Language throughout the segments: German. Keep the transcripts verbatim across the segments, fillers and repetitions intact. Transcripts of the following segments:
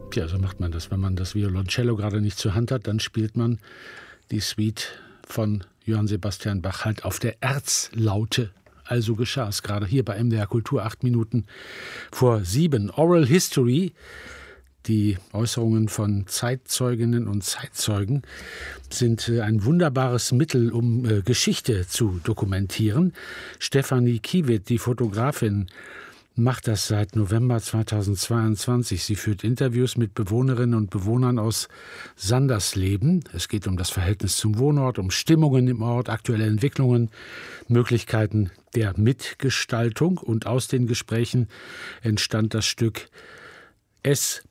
Tja, so macht man das. Wenn man das Violoncello gerade nicht zur Hand hat, dann spielt man die Suite von Johann Sebastian Bach halt auf der Erzlaute. Also geschah es gerade hier bei M D R Kultur, acht Minuten vor sieben. Oral History, die Äußerungen von Zeitzeuginnen und Zeitzeugen, sind ein wunderbares Mittel, um äh, Geschichte zu dokumentieren. Stefanie Kiewit, die Fotografin, macht das seit November zweitausendzweiundzwanzig. Sie führt Interviews mit Bewohnerinnen und Bewohnern aus Sandersleben. Es geht um das Verhältnis zum Wohnort, um Stimmungen im Ort, aktuelle Entwicklungen, Möglichkeiten der Mitgestaltung. Und aus den Gesprächen entstand das Stück S.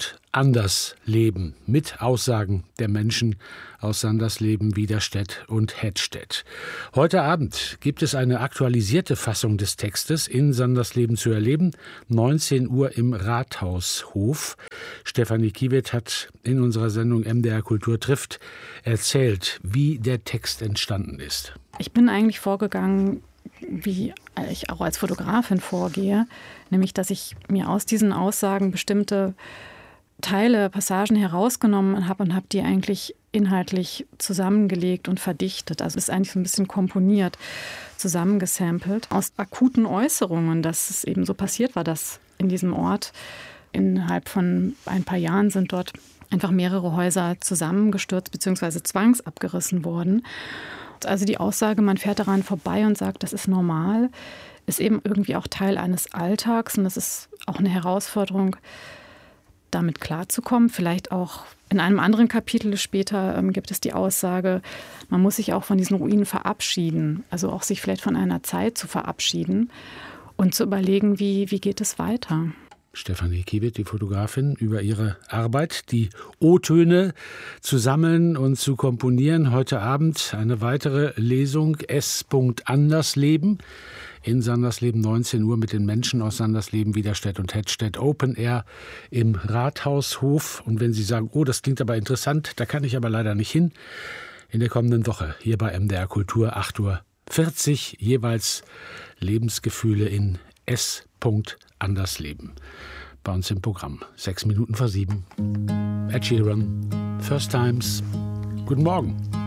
Andersleben mit Aussagen der Menschen aus Sandersleben, Widerstedt und Hettstedt. Heute Abend gibt es eine aktualisierte Fassung des Textes in Sandersleben zu erleben. neunzehn Uhr im Rathaushof. Stefanie Kiewit hat in unserer Sendung M D R Kultur trifft erzählt, wie der Text entstanden ist. Ich bin eigentlich vorgegangen, wie ich auch als Fotografin vorgehe, nämlich dass ich mir aus diesen Aussagen bestimmte Teile, Passagen herausgenommen habe und habe die eigentlich inhaltlich zusammengelegt und verdichtet. Also es ist eigentlich so ein bisschen komponiert, zusammengesampelt aus akuten Äußerungen, dass es eben so passiert war, dass in diesem Ort innerhalb von ein paar Jahren sind dort einfach mehrere Häuser zusammengestürzt bzw. zwangsabgerissen worden. Also die Aussage, man fährt daran vorbei und sagt, das ist normal, ist eben irgendwie auch Teil eines Alltags. Und das ist auch eine Herausforderung, damit klarzukommen. Vielleicht auch in einem anderen Kapitel später ähm, gibt es die Aussage, man muss sich auch von diesen Ruinen verabschieden. Also auch sich vielleicht von einer Zeit zu verabschieden und zu überlegen, wie, wie geht es weiter. Stefanie Kiewit, die Fotografin, über ihre Arbeit, die O-Töne zu sammeln und zu komponieren. Heute Abend eine weitere Lesung, S. Andersleben, in Sandersleben, neunzehn Uhr, mit den Menschen aus Sandersleben, Widerstedt und Hettstedt, Open Air im Rathaushof. Und wenn Sie sagen, oh, das klingt aber interessant, da kann ich aber leider nicht hin, in der kommenden Woche hier bei M D R Kultur, acht Uhr vierzig, jeweils Lebensgefühle in S. Andersleben. Bei uns im Programm. Sechs Minuten vor sieben. Ed Sheeran, First Times. Guten Morgen.